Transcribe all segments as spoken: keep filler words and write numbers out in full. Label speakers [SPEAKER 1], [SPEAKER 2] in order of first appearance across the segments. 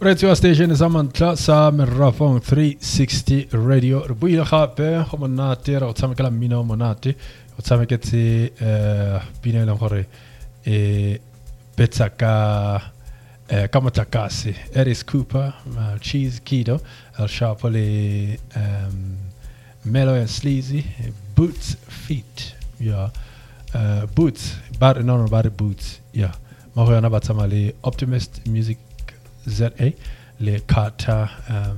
[SPEAKER 1] Radio station Samantla sa Merafong three sixty radio Rubuya khape homonate ra tsame kala mino monate o tsame ketse eh binela gore e petsaka eh kamotakasi Eris Cooper uh, Cheese Kido El Sharpole um Mellow and Sleazy Boots Feet yeah uh, Boots bar no no bar Boots yeah mahoyana batsamale Optimist Music Z A le Carter um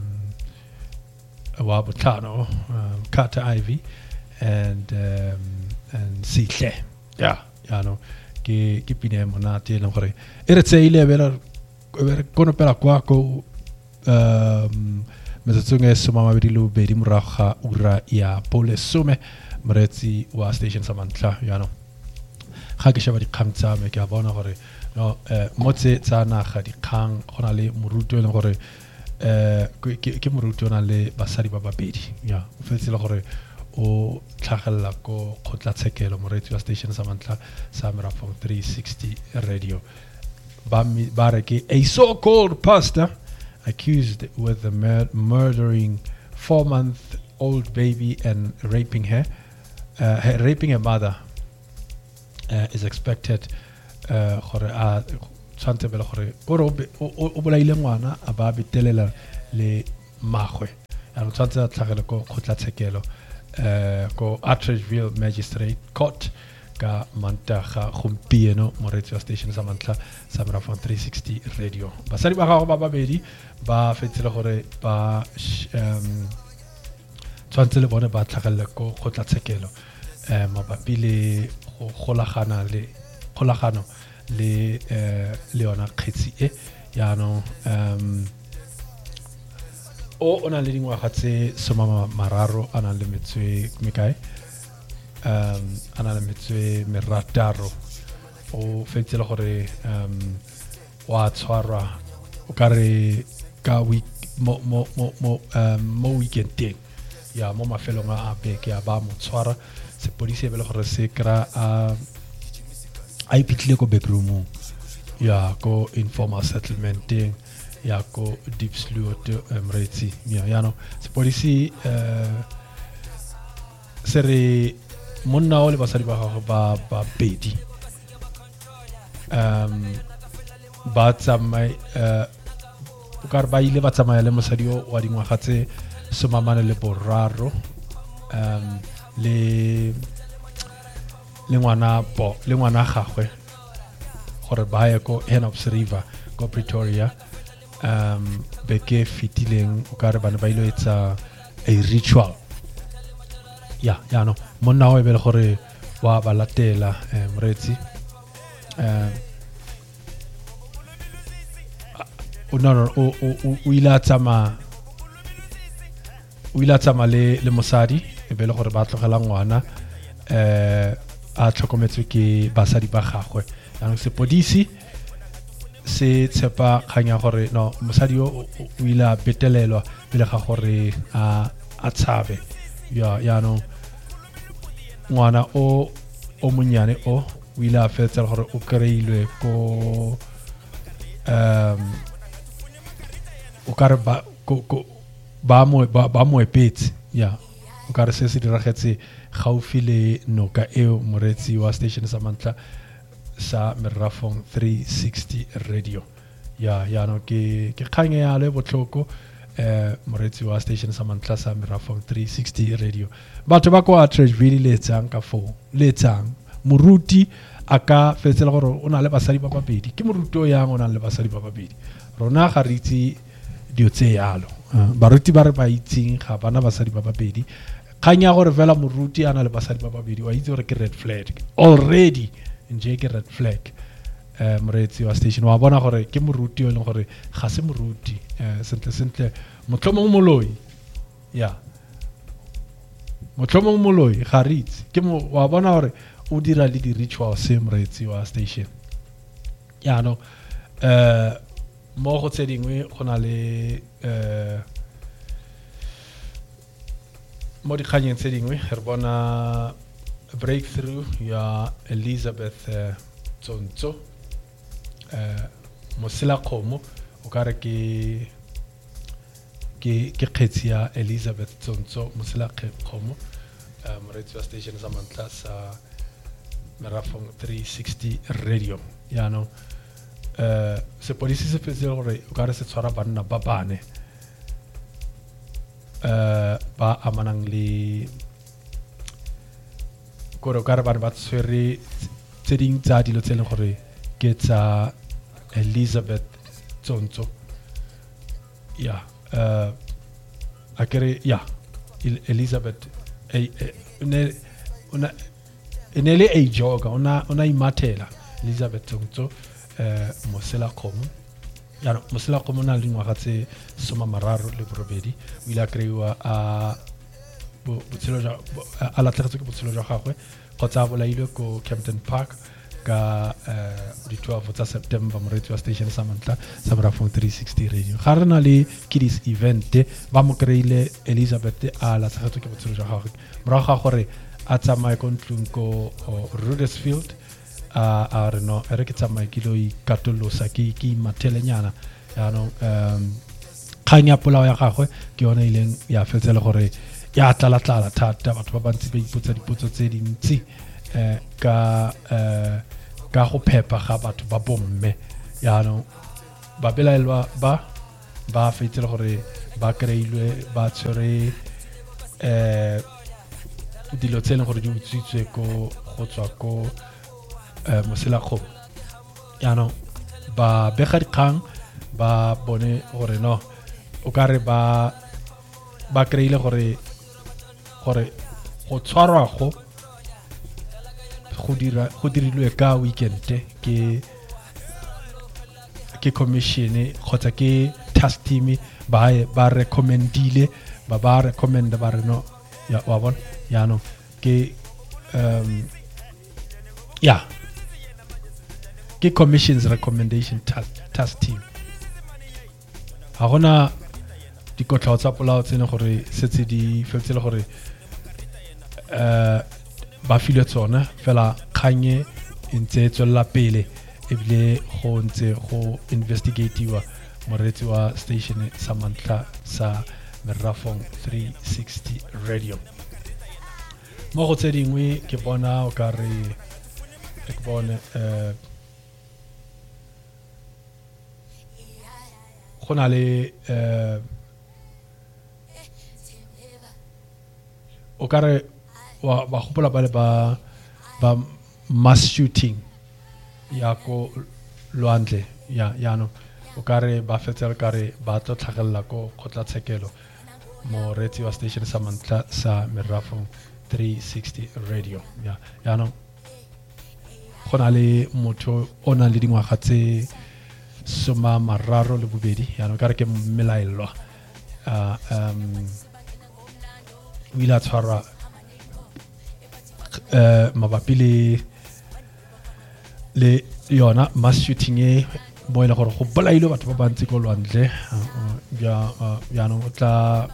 [SPEAKER 1] Wabutano um, Carter Ivy and um, and Sihle yeah ya no ke ke pine monate le gore e re tseile bela kono pela kwa ko um metsotso soma mabedi le bedi moraga ura ya pole some moretsi wa station Samantla ya no ga ke sheba di khamtsa me ke a bona gore no eh motse tsana ga di khang gona le moruto le gore eh ke moruto na le basadi ba babedi ya o fetsile gore o tlhagella ko khotlatshekelo moretsi wa station Samantla sa Merafong three sixty radio ba ba re ke a so called pastor accused with the mur murdering four month old baby and raping her uh, her raping a mother uh, is expected uh gore a tsantse bele gore gore o bolaile ngwana a ba betelela le magwe ya tsantse a tlhagele ko khotlatshekelo uh ko Atteridgeville Magistrate Court ka mantaga gompieno moretsi wa station Samantla sa Merafong three sixty radio basadi ba gago ba babedi ba fetsile gore ba um tsantse le bone ba tlhagele ko khotlatshekelo eh mabapi le go golagana le kholagano le eh le ona kgetsi e ya no um o ona le dingwa gatse soma mararo ana le metswe mekae um ana le metswe merataro o fetsela gore um wa tshwara o kare ka week mo mo mo mo um mo weekend teng ya mo mafelong a beke ya ba mo tshwara se police be le gore se kra a a ipitlile ko backroom ya ko informal settlement ya ko deep slot emretsi ya ya no se police eh sere monna o le basadi ba go ba ba pedi um ba tsamai eh o ka re ba ile ba tsamaya le mosadi o wa dingwa gatse somamane le boraro um le le ngwana bo le ngwana gagwe gore ba ya ko Henops River ko Pretoria um beke fitileng o ka re bana ba ile etsa a ritual ya ya no monna o ebele gore wa balatela moretsi um o no o o o ila tsama o ila tsama le le mosadi ebele gore ba tlogela ngwana eh a tlhokometswe ke basadi ba gagwe ya se podisi se tshepa khanya gore no mosadi o o ila betelelwa pele ga gore a a tshabe ya ya no ngwana o o monyane o o ila fetsa gore o kreilwe ko um o kare ba ko ko ba mo ba mo epetse ya o ka re se se diragetse gaufi le noka eo moretsi wa station Samantla sa Merafong three sixty radio ya ya no ke ke khanye ya le botlhoko eh moretsi wa station Samantla sa Merafong three sixty radio batho ba ko Atteridgeville le tsang ka fo le tsang moruti aka fetsela gore o na le basadi ba babedi ke moruti o yang o na le basadi ba babedi rona ga re itse dio tse yalo baruti ba re ba itseng ga bana basadi ba babedi khanya gore vela moruti ana le basadi ba babedi wa itse gore ke red flag already nje ke red flag eh moretsi wa station wa bona gore ke moruti o leng gore ga se moruti eh sentle sentle motlhomong moloi ya motlhomong moloi ga ritse ke mo wa bona gore o dira le di ritual se moretsi wa station ya no eh mo go tsedingwe go na le eh mo di khanyeng tsedingwe re bona breakthrough ya Elizabeth uh, Tsonso uh, Mosela Khomo o ka re ke ke ke kgetsi ya Elizabeth Tsonso Mosela Kgomo moreetsi wa station sa Mantla sa Merafong three sixty radio ya no eh sepodisi se fetse gore o ka re se tshwara banna ba bane eh ba amanang le gore o ka re bana ba tshwere tse ding tsa dilo tse leng gore ke tsa Elizabeth Tsonso ya uh akere ya Elizabeth e ne una enele e joga una una imathela Elizabeth Tsonso eh Mosela Kgomo ya no Mosela Kgomo na le ngwaga tse soma mararo le borobedi o ile a kreiwa a botshelo jwa a la tlhatso ke botshelo jwa gagwe go tsa bolailwe ko Campton Park ka eh di twelve tsa September moreetsi wa station sa Mantla sa Merafong three sixty radio ga rena le kiddies event ba mo kreile Elizabeth a la tlhatso ke botshelo jwa gagwe morago ga gore a tsamaye ko ntlong ko Rudesfield a a re no ere ke tsamaye ke lo ikatolosa ke ke mathelenyana ya no um khanya polao ya gagwe ke yona ileng ya fetsela gore ya tlala tlala thata batho ba bantsi ba ipotsa dipotso tse dintsi eh ka eh ka go phepa ga batho ba bomme ya no ba belaelwa ba ba fetsela gore ba kreilwe ba tshwere eh dilo tse leng gore di utswitswe ko go tswa ko Mosela Kgomo ya no ba bega dikgang ba bone gore no o ka re ba ba kreile gore gore go tshwarwa go go dira go dirilwe ka weekend ke ke commission khotsa ke task team ba ba recommendile ba ba recommend ba re no ya wa bon ya no ke um ya ke commission's recommendation task, task team ha gona dikotlao tsa polao tsene gore setse di fetsele gore eh ba file tsona fela khanye intse tswela pele ebile go ntse go investigatiwa moreetsi wa station sa Mantla sa Merafong three sixty radio mo go tse dingwe ke bona o ka re ke bona eh gona le eh o ka re wa ba gopola ba le ba ba mass shooting ya ko Lwandle ya ya no o ka re ba fetsela ka re ba tlo tlhagella ko kgotlatshekelo moreetsi wa station sa Mantla sa Merafong three sixty radio ya ya no gona le motho o na le dingwaga tse soma mararo le bobedi ya no ka re ke melaelwa uh, um wila tshwara uh, mabapi le le yona mass shooting e mo ile gore go bolaile batho ba bantsi ko Lwandle ya ya no tla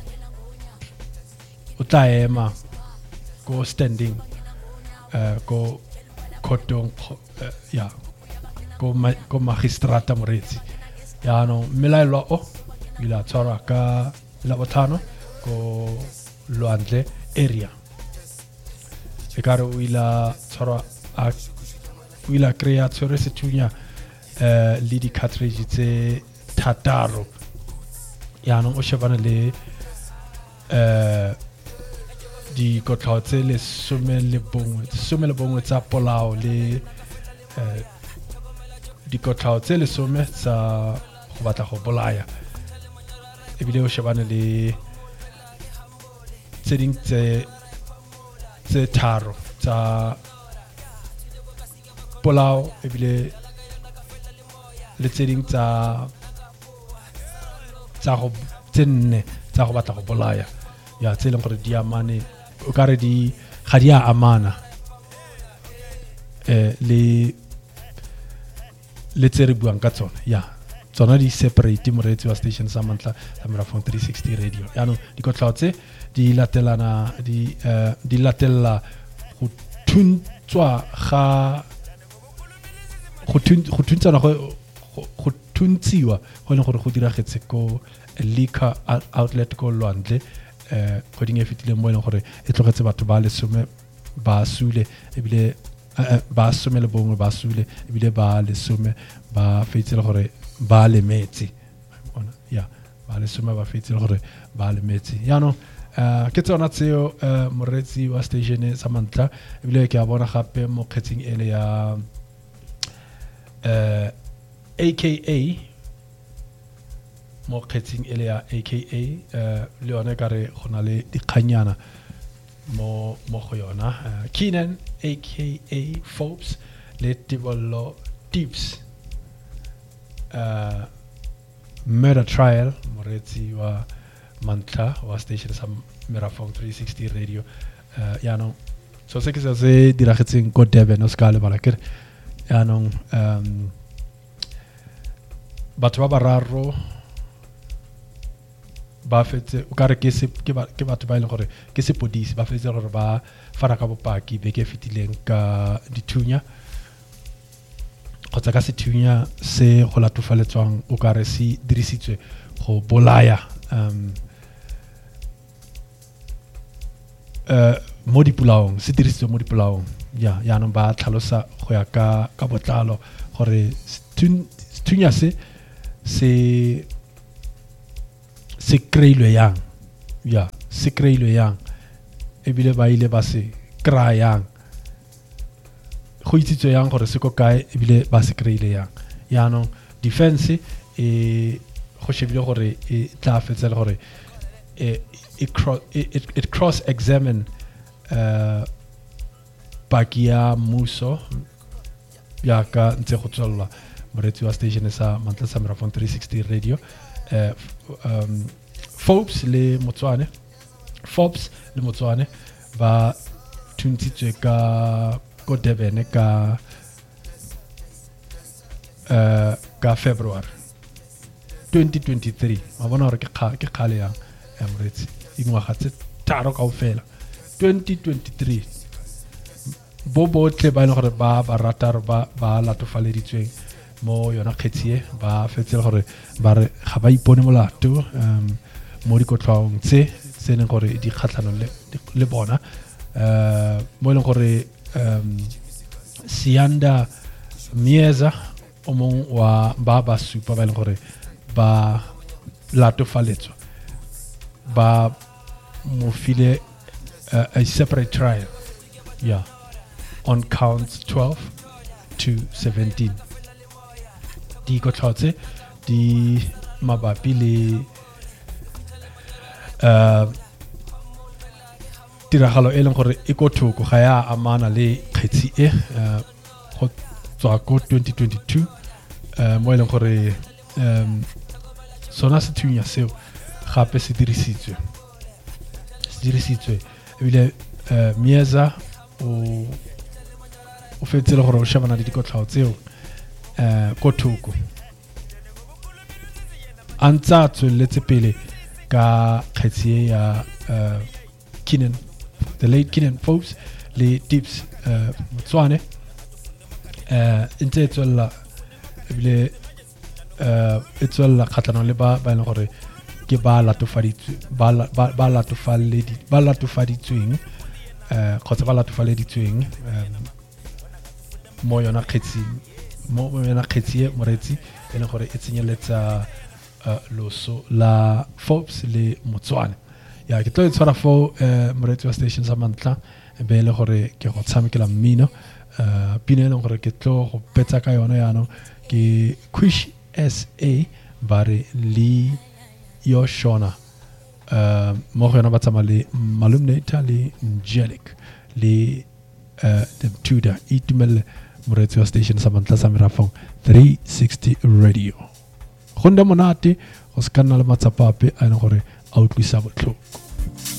[SPEAKER 1] o tla ema go standing uh, go kotong uh, ya go ma, go magistrata moreetsi ya no melaelwa o ila tshwara ka la bothano go Lwandle area e ka re o ila tshwara a o ila krea tshwere sethunya eh le di cartridge tse thataro ya no o shebana le eh di kotlao tse le some le bongwe some le bongwe tsa polao le eh di kotlao tse le some tsa go batla go bolaya e bile o shebana le tse ding tse tse tharo tsa polao e bile le tse ding tsa tsa go tsenne tsa go batla go bolaya ya tse leng gore di amane o ka re di ga di a amana eh le le tse re buang ka tsona ya tsona di separate moreetsi wa station sa Mantla sa Merafong three sixty radio ya no di kotlao tse di latelana di uh, di latella go thuntswa ga go thun go thuntsana go go thuntsiwa go leng gore go diragetse ko liquor outlet ko lwandle eh go dinge fitile mo leng gore e tlogetse batho ba lesome ba sule ebile ba some le bongwe ba sule ebile ba lesome ba fetsile gore ba le metsi bona ya ba lesome ba fetsile gore ba le metsi ya no uh, ke tsona tseo uh, moretsi wa station sa Mantla ebile ke a bona gape mo kgetsing ele ya uh, A K A mo kgetsing ele ya A K A uh, le yone ka re gona le dikganyana mo mo go yona uh, Keenan A K A Forbes le Tibolo Tips uh, murder trial moretsi wa Mantla wa station sa Merafong three sixty radio uh, ya no so se ke se diragetseng go Durban o ska le balakere ya no um batho ba bararo ba fetse o ka re ke se ke ba ke batho ba ile gore ke se podisi ba fetse gore ba fara ka bopaki be ke fitileng ka dithunya kgotsa ka sethunya se go latofaletswang o ka re se dirisitswe go bolaya um uh, mo dipolaong se dirisitswe mo dipolaong ya ya no ba tlhalosa go ya ka ka botlalo gore sethunya se se se kreilwe yang ya se kreilwe yang ebile ba ile ba se kra yang go itsitswe yang gore se ko kae ebile ba se kreile yang ya no defense e go shebile gore e tla fetsela gore e it it cross examine uh bakia muso ya ka ntse go tswalla moretsi wa station sa Mantla sa Merafong three sixty radio uh, um Forbes le Motswane Forbes le Motswane ba thuntitswe ka ko Durban ka uh, ka February twenty twenty-three ma bona gore ke kha ke khale yang moretsi ingwaga tse taro kaofela twenty twenty-three bo botle ba ile gore ba ba ratar ba ba latofaleditsweng mo yona kgetsie ba fetse gore ba re ga ba ipone molato um mo di kotlwaong tse tse ne gore di khatlano le le bona uh mo ile gore um Sianda Mieza o mong wa ba ba supa ba ile gore ba latofaletswa ba mo file uh, a separate trial yeah on counts twelve to seventeen di kotlotse di mabapi le uh tiragalo e leng gore e go thoko ga ya amana le kgetsi e go tswa ko twenty twenty-two uh mo e leng gore um sona sethunya seo gape se dirisitswe se dirisitswe ebile uh, Mieza o o fetsele gore o shebana le dikotlhao tseo uh go thoko antsa tsweletse pele ka kgetsi ya uh Keenan the late Keenan Forbes le Tips uh Motswane uh ntse tswela ebile uh etswela khatlano le ba ba ile gore ke ba latofaditswe ba ba latofaledi ba latofaditsweng uh khotsa ba latofaleditsweng um mo yona khetsi mo yona khetsi moretsi e le gore e tsenyeletsa uh, loso la Forbes le Motswane ya ke tlo tsara fo uh, moretsi wa station sa Mantla be le gore ke go tshamekela mmino uh pina le gore ke tlo go petsa ka yona yana ke Quish S A bare li yo shona uh mo go yona ba tsama le Malumnata le Angelic le uh the Tudor itumele moretsi wa station sa Mantla sa Merafong three sixty radio gonda monate go se kana le matsapape a ne gore a utlwisa botlhoko